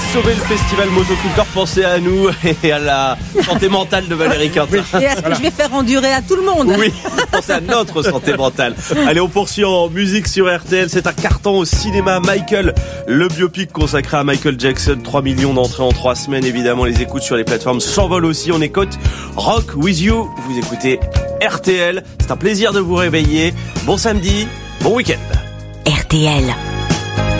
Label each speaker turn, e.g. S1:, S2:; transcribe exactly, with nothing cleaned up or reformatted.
S1: sauver le festival Motoculteur, pensez à nous et à la santé mentale de Valérie Quintin.
S2: Et à ce que je vais faire endurer à tout le monde.
S1: Oui, pensez à notre santé mentale. Allez, on poursuit en musique sur R T L. C'est un carton au cinéma. Michael, le biopic consacré à Michael Jackson. trois millions d'entrées en trois semaines. Évidemment, les écoutes sur les plateformes s'envolent aussi. On écoute Rock With You. Vous écoutez R T L. C'est un plaisir de vous réveiller. Bon samedi, bon week-end.
S3: R T L.